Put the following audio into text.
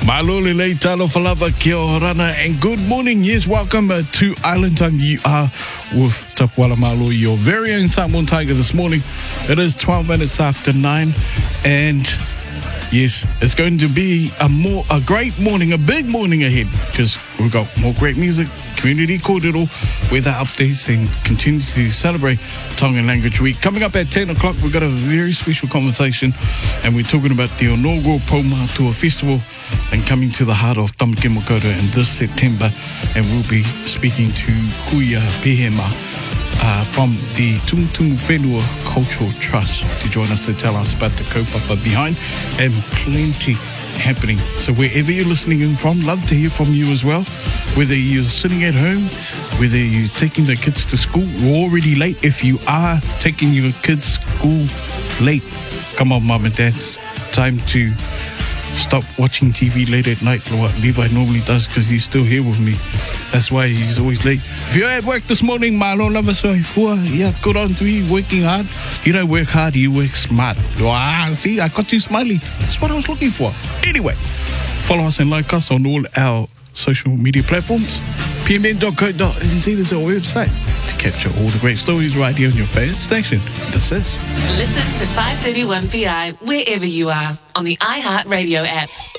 Malole lei talo falava kia orana and good morning. Yes, welcome to Island Time. You are with Tapuala Malo, your very own Samoan Tiger this morning. It is 12 minutes after 9 and yes, it's going to be a great morning, a big morning ahead because we've got more great music, community kōrero, weather updates and continue to celebrate Tongan Language Week. Coming up at 10 o'clock, we've got a very special conversation and we're talking about the inaugural Paumatua Festival and coming to the heart of Tamaki Makaurau in this September, and we'll be speaking to Huia Pehema from the Tumutumu Whenua Cultural Trust to join us to tell us about the kaupapa behind and plenty happening. So wherever you're listening in from, love to hear from you as well. Whether you're sitting at home, whether you're taking the kids to school, you're already late. If you are taking your kids to school late, come on, mum and dads, time to stop watching TV late at night, what Levi normally does because he's still here with me. That's why he's always late. If you're at work this morning, malo lava so yeah, good on to you, working hard. You don't work hard, you work smart. Wow, see, I got you smiley. That's what I was looking for. Anyway, follow us and like us on all our social media platforms. pmn.co.nz is our website to capture all the great stories right here on your favorite station. This is Listen to 531 PI wherever you are on the iHeartRadio app.